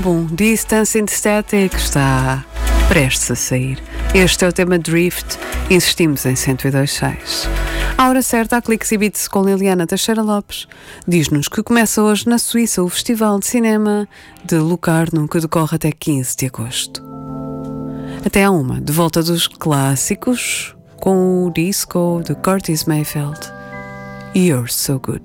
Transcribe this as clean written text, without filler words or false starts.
Bom, Distance in Static está prestes a sair. Este é o tema Drift, insistimos em 102.6. À hora certa, a Cliques e Beats com Liliana Teixeira Lopes diz-nos que começa hoje na Suíça o Festival de Cinema de Locarno, que decorre até 15 de agosto. Até à uma, de volta dos clássicos, com o disco de Curtis Mayfield, You're So Good.